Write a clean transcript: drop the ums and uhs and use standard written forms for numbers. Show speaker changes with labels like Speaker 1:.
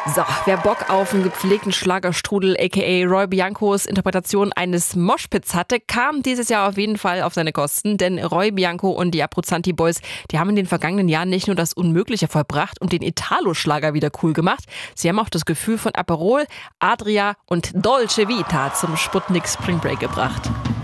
Speaker 1: So, wer Bock auf einen gepflegten Schlagerstrudel aka Roy Biancos Interpretation eines Moshpits hatte, kam dieses Jahr auf jeden Fall auf seine Kosten, denn Roy Bianco und die Abruzzanti Boys, die haben in den vergangenen Jahren nicht nur das Unmögliche vollbracht und den Italo-Schlager wieder cool gemacht, sie haben auch das Gefühl von Aperol, Adria und Dolce Vita zum Sputnik Spring Break gebracht.